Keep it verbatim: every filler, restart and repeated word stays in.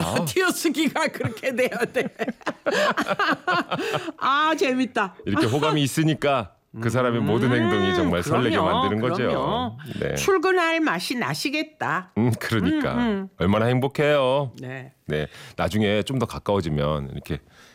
아, 띄어쓰기가 그렇게 돼야 돼. 아, 재밌다. 이렇게 호감이 있으니까 그 사람의 모든 행동이 정말 그럼요, 설레게 만드는 거죠. 그럼요. 네. 출근할 맛이 나시겠다. 음, 그러니까 음, 음. 얼마나 행복해요. 네. 네, 나중에 좀 더 가까워지면 이렇게